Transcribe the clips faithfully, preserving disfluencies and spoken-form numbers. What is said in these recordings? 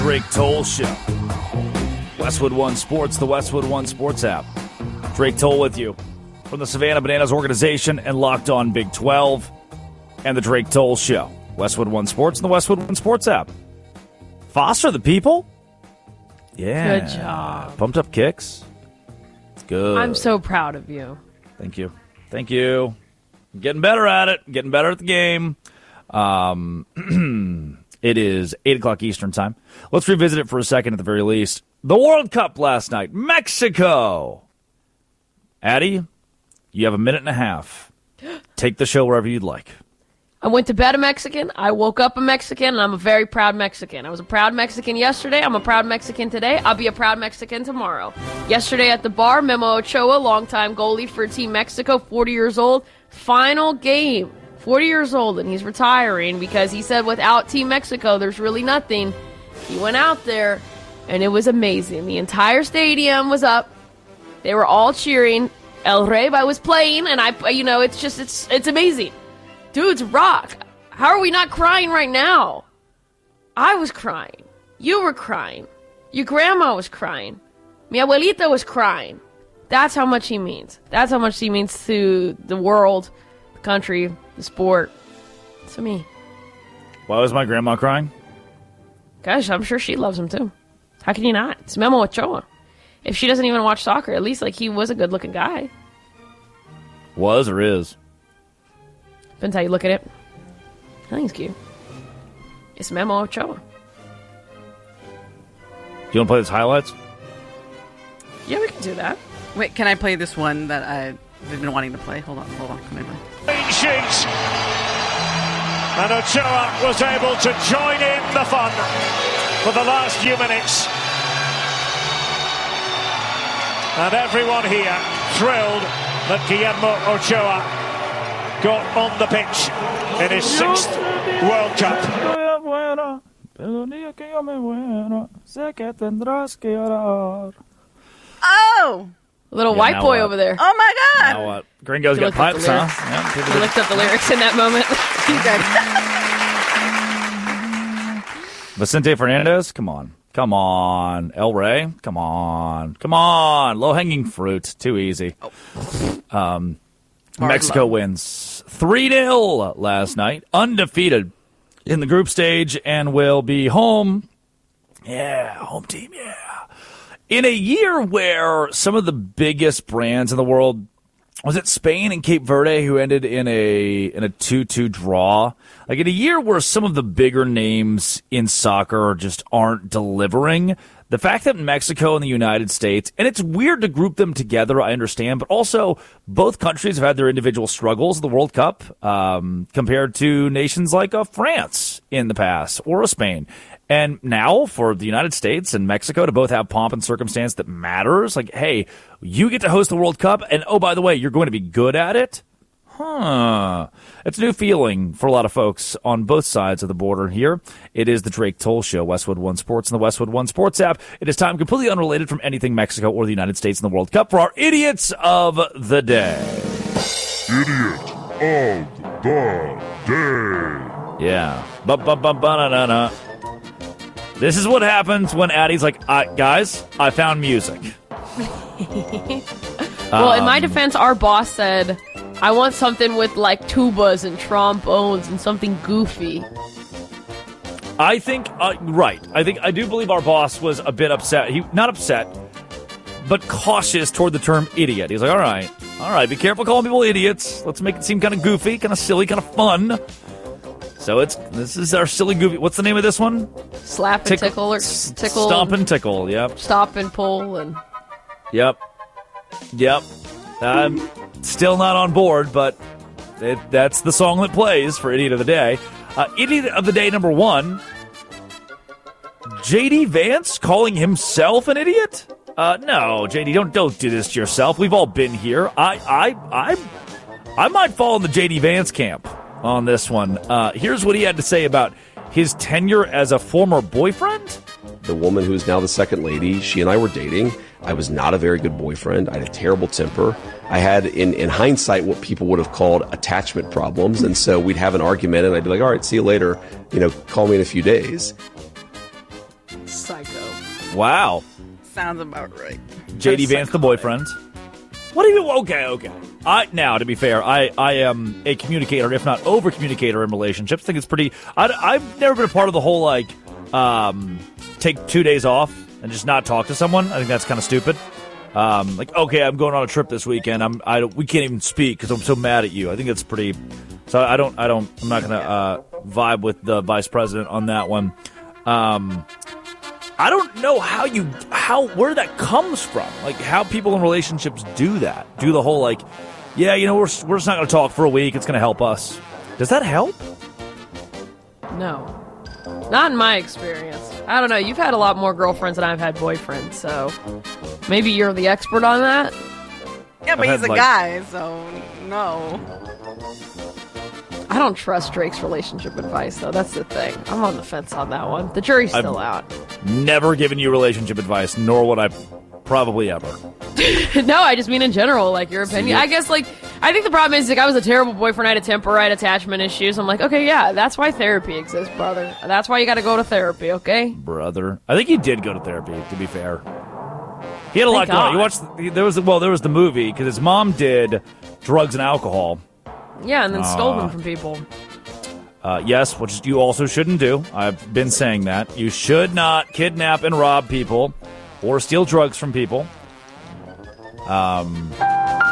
Drake Toll Show. Westwood One Sports, the Westwood One Sports app. Drake Toll with you from the Savannah Bananas organization and Locked On Big twelve and the Drake Toll Show. Westwood One Sports and the Westwood One Sports app. Foster the people? Yeah. Good job. Pumped up kicks. It's good. I'm so proud of you. Thank you. Thank you. I'm getting better at it. I'm getting better at the game. Um, it is eight o'clock Eastern time. Let's revisit it for a second at the very least. The World Cup last night. Mexico. Addie, you have a minute and a half. Take the show wherever you'd like. I went to bed a Mexican. I woke up a Mexican, and I'm a very proud Mexican. I was a proud Mexican yesterday. I'm a proud Mexican today. I'll be a proud Mexican tomorrow. Yesterday at the bar, Memo Ochoa, longtime goalie for Team Mexico, forty years old. Final game, forty years old, and he's retiring because he said without Team Mexico, there's really nothing. He went out there, and it was amazing. The entire stadium was up. They were all cheering. El Rey was playing, and I, you know, it's just, it's, it's amazing. Dudes rock. How are we not crying right now? I was crying. You were crying. Your grandma was crying. Mi abuelita was crying. That's how much he means. That's how much he means to the world, the country, the sport. To me. Why was my grandma crying? Gosh, I'm sure she loves him too. How can you not? It's Memo Ochoa. If she doesn't even watch soccer, at least like he was a good-looking guy. Was or is? Depends how you look at it. I think he's cute. It's Memo Ochoa. Do you want to play his highlights? Yeah, we can do that. Wait, can I play this one that I've been wanting to play? Hold on, hold on. Can I play? Clean sheet. And Ochoa was able to join in the fun for the last few minutes. And everyone here thrilled that Guillermo Ochoa got on the pitch in his sixth World Cup. Oh! A little Yeah, white now boy what? over there. Oh my God! Now what? Gringos You got looked up pipes, the huh? lyrics. Yeah, people You did. looked up the lyrics in that moment. Vicente Fernandez, come on. Come on. El Rey, come on. Come on. Low-hanging fruit. Too easy. Um, Mexico wins three nil last night. Undefeated in the group stage and will be home. Yeah, home team, yeah. In a year where some of the biggest brands in the world, was it Spain and Cape Verde who ended in a in a two two draw? Like in a year where some of the bigger names in soccer just aren't delivering, the fact that Mexico and the United States, and it's weird to group them together, I understand, but also both countries have had their individual struggles in the World Cup um, compared to nations like uh, France in the past or a Spain. And now for the United States and Mexico to both have pomp and circumstance that matters, like, hey, you get to host the World Cup, and oh, by the way, you're going to be good at it? Huh. It's a new feeling for a lot of folks on both sides of the border here. It is the Drake Toll Show, Westwood One Sports and the Westwood One Sports app. It is time completely unrelated from anything Mexico or the United States in the World Cup for our Idiots of the Day. Idiot of the Day. Yeah. Ba-ba-ba-ba-na-na-na. This is what happens when Addie's like, I, guys, I found music. Well, in my Um, defense, our boss said, I want something with like tubas and trombones and something goofy. I think, uh, right. I think, I do believe our boss was a bit upset. He, not upset, but cautious toward the term idiot. He's like, all right, all right, be careful calling people idiots. Let's make it seem kind of goofy, kind of silly, kind of fun. So it's, this is our silly goofy. What's the name of this one? Slap and Tickle- tickle or S- tickle. Stomp and tickle, yep. Stop and pull and Yep. Yep. I'm still not on board, but it, that's the song that plays for Idiot of the Day. Uh, Idiot of the Day number one, J D Vance calling himself an idiot? Uh, no, J D, don't don't do this to yourself. We've all been here. I I I I might fall in the J D Vance camp on this one. Uh, here's what he had to say about his tenure as a former boyfriend. The woman who is now the second lady, she and I were dating. I was not a very good boyfriend. I had a terrible temper. I had, in, in hindsight, what people would have called attachment problems. And so we'd have an argument, and I'd be like, all right, see you later. You know, call me in a few days. psycho. Wow. Sounds about right. J D Vance, the boyfriend. What do you... Okay, okay. I, now, to be fair, I, I am a communicator, if not over-communicator in relationships. I think it's pretty... I, I've never been a part of the whole, like, um, take two days off and just not talk to someone. I think that's kind of stupid. Um, like, okay, I'm going on a trip this weekend. I'm, I don't, we can't even speak because I'm so mad at you. I think that's pretty... So I don't... I don't I'm not going to uh, vibe with the vice president on that one. Um... I don't know how you, how, where that comes from. Like, how people in relationships do that. Do the whole, like, yeah, you know, we're, we're just not going to talk for a week. It's going to help us. Does that help? No. Not in my experience. I don't know. You've had a lot more girlfriends than I've had boyfriends, so maybe you're the expert on that? Yeah, but I've he's had, a like- guy, so no. I don't trust Drake's relationship advice, though. That's the thing. I'm on the fence on that one. The jury's still I've- out. Never given you relationship advice, nor would I probably ever. No, I just mean in general, like, your opinion. I guess, like, I think the problem is, like, I was a terrible boyfriend. I had a temper, I had attachment issues. I'm like, okay, yeah, that's why therapy exists, brother. That's why you gotta go to therapy, okay? Brother. I think he did go to therapy, to be fair. He had a lot Thank going on. God. You watched, the- there was, well, there was the movie, because his mom did drugs and alcohol. Yeah, and then stole Aw. them from people. Uh, yes, which you also shouldn't do. I've been saying that. You should not kidnap and rob people or steal drugs from people. Um,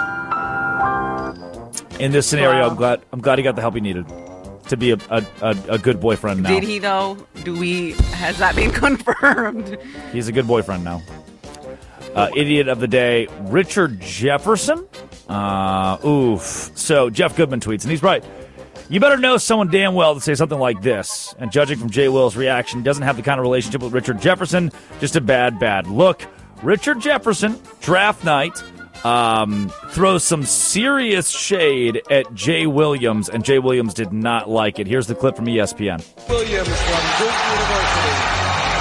in this scenario, Wow. I'm glad I'm glad he got the help he needed to be a a, a, a good boyfriend now. Did he though? Do we? Has that been confirmed? He's a good boyfriend now. Uh, idiot of the day, Richard Jefferson. Uh, oof. So Jeff Goodman tweets, and he's right. You better know someone damn well to say something like this. And judging from Jay Will's reaction, he doesn't have the kind of relationship with Richard Jefferson. Just a bad, bad look. Richard Jefferson, draft night, um, throws some serious shade at Jay Williams, and Jay Williams did not like it. Here's the clip from E S P N. Williams from Duke University.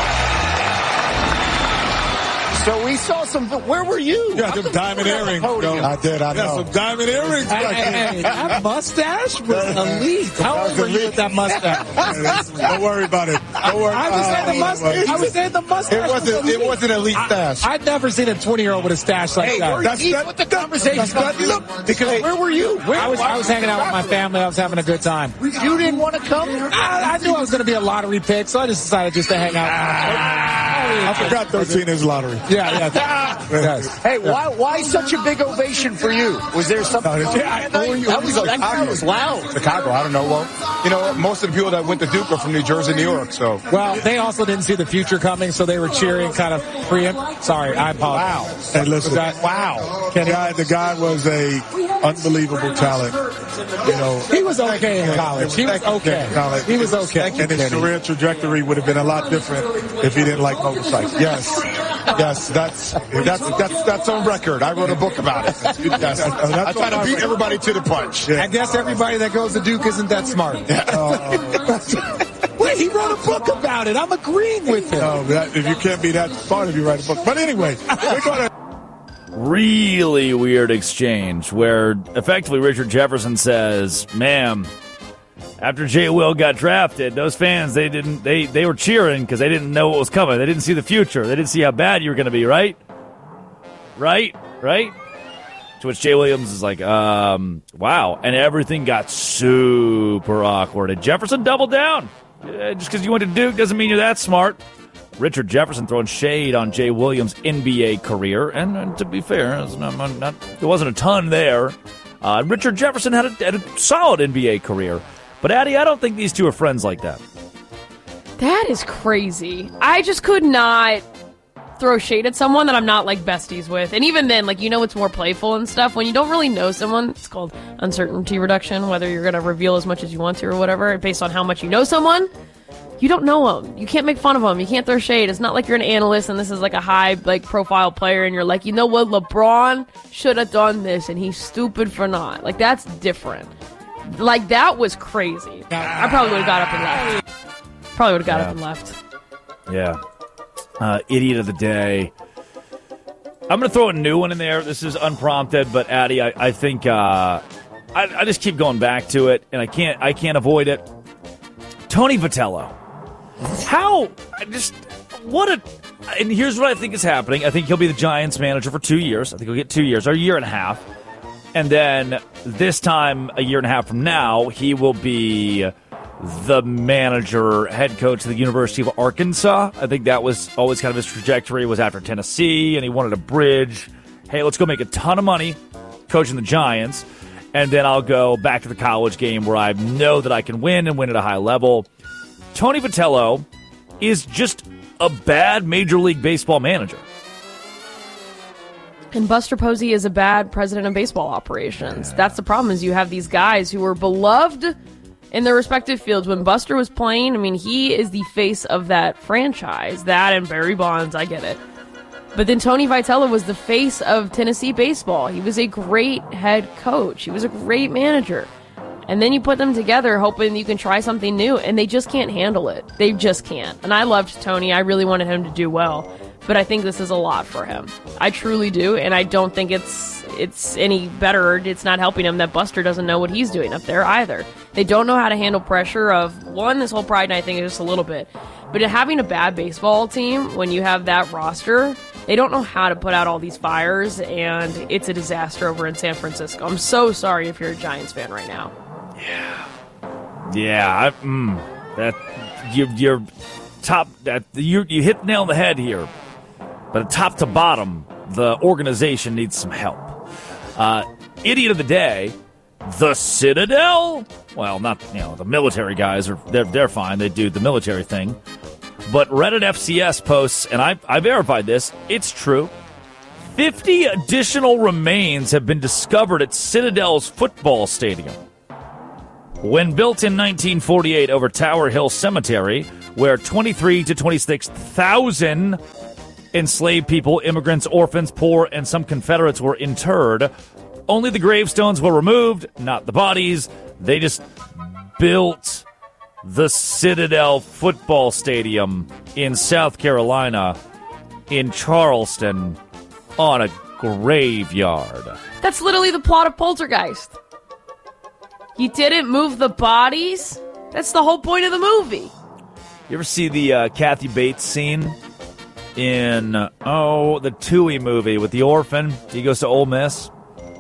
So we saw some. Where were you? You got them diamond earrings, though. I did. I You got know. some diamond earrings. Hey, back hey, there. hey, that mustache was elite. How old were you with that mustache? Don't worry about it. Don't worry. I was saying the mustache. I was saying the mustache. It wasn't. was It wasn't elite stash. I'd never seen a twenty-year-old with a stash like Hey, that. where That's- you that- what the conversation's got. Look, because where were you? Where, I was I was hanging out with my family. I was having a good time. You didn't want to come. I, I knew I was going to be a lottery pick, so I just decided just to hang out. I forgot thirteen is lottery. Yeah, yeah. Yes. Hey, why why such a big ovation for you? Was there something? No, yeah, that was that crowd was loud. Chicago, I don't know. Well, you know, most of the people that went to Duke are from New Jersey, New York, so. Well, they also didn't see the future coming, so they were cheering kind of preempt. Sorry, I apologize. Hey, listen. Was that- Wow. The guy, the guy was a unbelievable talent. You know, He was okay in college. He was okay. College. He was okay. And his career trajectory would have been a lot different if he didn't like motorcycles. Yes, yes, that's that's that's that's on record. I wrote a book about it. Yes. I try to beat everybody to the punch. I guess everybody that goes to Duke isn't that smart. Wait, he wrote a book about it. I'm agreeing with him. No, that, if you can't be that smart if you write a book. But anyway, we're going to. Really weird exchange where effectively Richard Jefferson says, ma'am, after Jay Will got drafted, those fans, they didn't they, they were cheering because they didn't know what was coming. They didn't see the future. They didn't see how bad you were going to be, right? Right? Right? To which Jay Williams is like, um, wow. And everything got super awkward. And Jefferson doubled down. Uh, just because you went to Duke doesn't mean you're that smart. Richard Jefferson throwing shade on Jay Williams' N B A career. And, and to be fair, it's not, not, there wasn't a ton there. Uh, Richard Jefferson had a, had a solid N B A career. But, Addie, I don't think these two are friends like that. That is crazy. I just could not throw shade at someone that I'm not, like, besties with. And even then, like, you know, it's more playful and stuff. When you don't really know someone, it's called uncertainty reduction, whether you're going to reveal as much as you want to or whatever, based on how much you know someone. You don't know them. You can't make fun of them. You can't throw shade. It's not like you're an analyst and this is like a high, like, profile player and you're like, you know what, LeBron should have done this and he's stupid for not. Like, that's different. Like, that was crazy. I probably would have got up and left. Probably would have got Yeah. up and left. Yeah. Uh, idiot of the day. I'm going to throw a new one in there. This is unprompted, but Addie, I, I think uh, I, I just keep going back to it, and I can't I can't avoid it. Tony Vitello. How? I just what a... And here's what I think is happening. I think he'll be the Giants manager for two years. I think he'll get two years, or a year and a half. And then this time, a year and a half from now, he will be the manager, head coach of the University of Arkansas. I think that was always kind of his trajectory, was after Tennessee, and he wanted a bridge. Hey, let's go make a ton of money coaching the Giants, and then I'll go back to the college game where I know that I can win and win at a high level. Tony Vitello is just a bad Major League Baseball manager. And Buster Posey is a bad president of baseball operations. That's the problem, is you have these guys who were beloved in their respective fields. When Buster was playing, I mean, he is the face of that franchise. That and Barry Bonds, I get it. But then Tony Vitello was the face of Tennessee baseball. He was a great head coach. He was a great manager. And then you put them together hoping you can try something new, and they just can't handle it. They just can't. And I loved Tony. I really wanted him to do well. But I think this is a lot for him. I truly do, and I don't think it's it's any better. It's not helping him that Buster doesn't know what he's doing up there either. They don't know how to handle pressure of, one, this whole pride night thing is just a little bit. But having a bad baseball team, when you have that roster, they don't know how to put out all these fires, and it's a disaster over in San Francisco. I'm so sorry if you're a Giants fan right now. Yeah. Yeah, I, mm, that, you, you're top, that, you, you hit the nail on the head here. But top to bottom, the organization needs some help. Uh, idiot of the day, the Citadel. Well, not, you know, the military guys, are they're, they're fine. They do the military thing. But Reddit F C S posts, and I, I verified this, it's true. fifty additional remains have been discovered at Citadel's football stadium. When built in nineteen forty-eight over Tower Hill Cemetery, where twenty-three to twenty-six thousand enslaved people, immigrants, orphans, poor, and some Confederates were interred, only the gravestones were removed, not the bodies. They just built the Citadel football stadium in South Carolina, in Charleston, on a graveyard. That's literally the plot of Poltergeist. You didn't move the bodies? That's the whole point of the movie. You ever see the uh, Kathy Bates scene in, oh, the Tooie movie with the orphan? He goes to Ole Miss.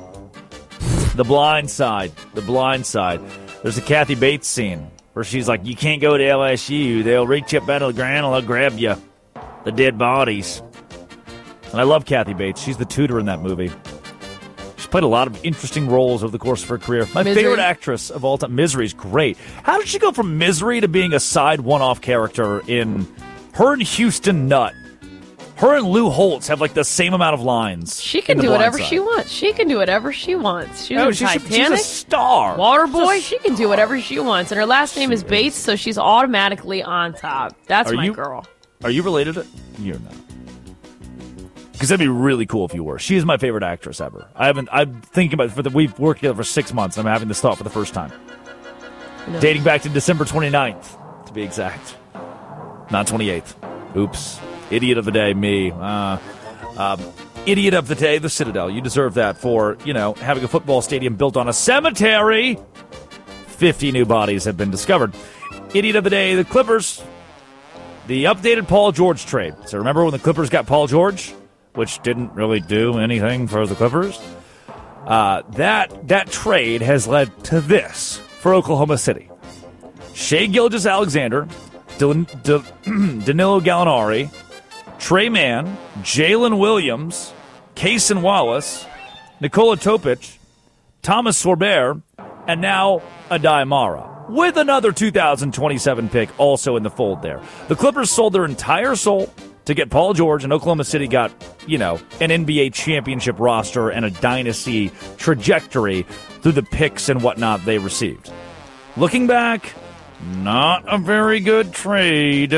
The Blind Side. The Blind Side. There's a Kathy Bates scene where she's like, you can't go to L S U. They'll reach up out of the ground and they'll grab you. The dead bodies. And I love Kathy Bates. She's the tutor in that movie. She's played a lot of interesting roles over the course of her career. My Misery. favorite actress of all time. Misery's great. How did she go from Misery to being a side one-off character in her and Houston Nutt? Her and Lou Holtz have like the same amount of lines. She can do whatever she wants. She can do whatever she wants. She's oh, in she's, Titanic. she's a star. Waterboy. She's a... She can do whatever she wants. And her last name she is Bates, is. so she's automatically on top. That's are my you, girl. Are you related to... You're not. Because that'd be really cool if you were. She is my favorite actress ever. I haven't... I'm thinking about it. For the, we've worked together for six months, and I'm having this thought for the first time. No. Dating back to December twenty-ninth, to be exact. Not twenty-eighth. Oops. Idiot of the day, me. Uh, uh, idiot of the day, the Citadel. You deserve that for, you know, having a football stadium built on a cemetery. fifty new bodies have been discovered. Idiot of the day, the Clippers. The updated Paul George trade. So remember when the Clippers got Paul George, which didn't really do anything for the Clippers? Uh, that, that trade has led to this for Oklahoma City. Shai Gilgeous-Alexander, Dan- Dan- Danilo Gallinari, Trey Mann, Jalen Williams, Kaysen Wallace, Nikola Topic, Thomas Sorber, and now Adai Mara, with another two thousand twenty-seven pick also in the fold there. The Clippers sold their entire soul to get Paul George, and Oklahoma City got, you know, an N B A championship roster and a dynasty trajectory through the picks and whatnot they received. Looking back, not a very good trade.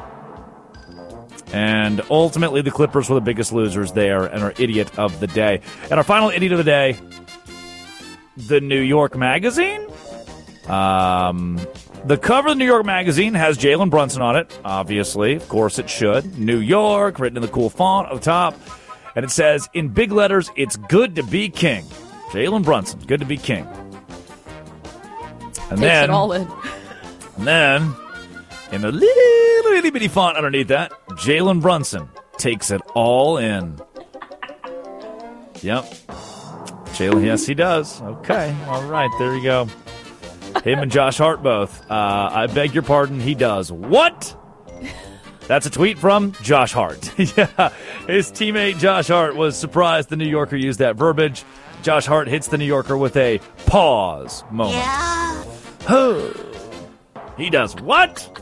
And ultimately, the Clippers were the biggest losers there and our idiot of the day. And our final idiot of the day, the New York Magazine. Um, the cover of the New York Magazine has Jalen Brunson on it, obviously. Of course it should. New York, written in the cool font at the top. And it says, in big letters, it's good to be king. Jalen Brunson, good to be king. And Takes then, it all in. And then... in a little itty bitty font underneath that, Jalen Brunson takes it all in. Yep. Jalen, yes, he does. Okay. All right. There you go. Him and Josh Hart both. Uh, I beg your pardon. He does. What? That's a tweet from Josh Hart. Yeah. His teammate Josh Hart was surprised the New Yorker used that verbiage. Josh Hart hits the New Yorker with a pause moment. Yeah. He does what?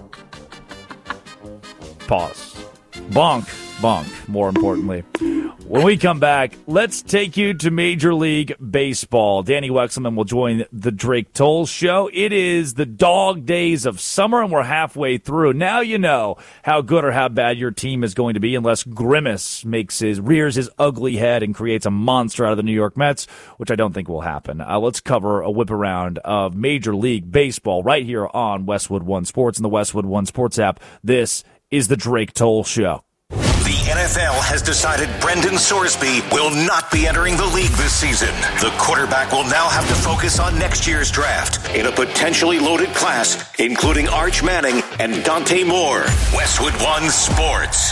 Pause. Bonk. Bonk, more importantly. When we come back, let's take you to Major League Baseball. Danny Wexelman will join the Drake Toll Show. It is the dog days of summer, and we're halfway through. Now you know how good or how bad your team is going to be unless Grimace makes his rears his ugly head and creates a monster out of the New York Mets, which I don't think will happen. Uh, let's cover a whip around of Major League Baseball right here on Westwood One Sports and the Westwood One Sports app. This is the Drake Toll Show. The N F L has decided Brendan Sorsby will not be entering the league this season. The quarterback will now have to focus on next year's draft in a potentially loaded class, including Arch Manning and Dante Moore. Westwood One Sports.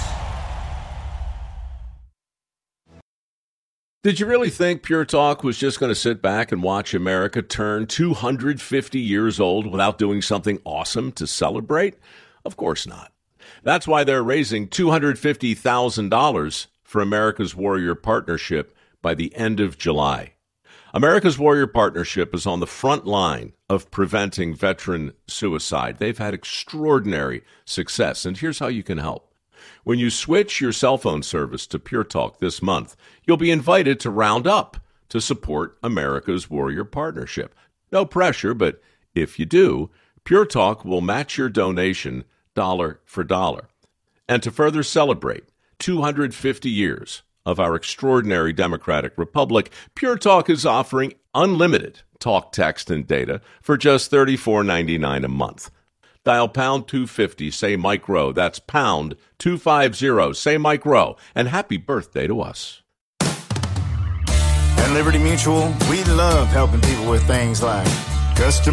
Did you really think Pure Talk was just going to sit back and watch America turn two hundred fifty years old without doing something awesome to celebrate? Of course not. That's why they're raising two hundred fifty thousand dollars for America's Warrior Partnership by the end of July. America's Warrior Partnership is on the front line of preventing veteran suicide. They've had extraordinary success, and here's how you can help. When you switch your cell phone service to Pure Talk this month, you'll be invited to round up to support America's Warrior Partnership. No pressure, but if you do, Pure Talk will match your donation dollar for dollar. And to further celebrate two hundred fifty years of our extraordinary democratic republic, Pure Talk is offering unlimited talk, text, and data for just thirty-four ninety-nine a month. Dial pound two fifty, say Mike Rowe. That's pound two fifty, say Mike Rowe. And happy birthday to us. At Liberty Mutual, we love helping people with things like custom